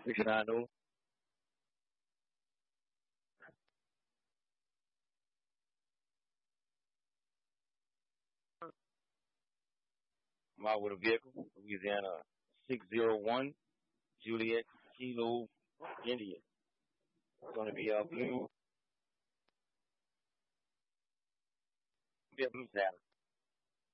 Cristiano, I'm out with a vehicle, Louisiana 601 Juliet Kilo India. It's going to be a blue Saturday.